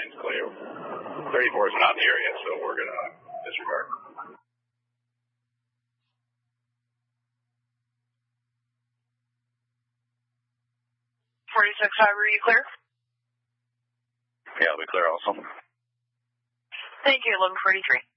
line's clear. 34 is not in the area, so we're going to disregard. 46 High, were you clear? Yeah, I'll be clear also. Thank you, 1143.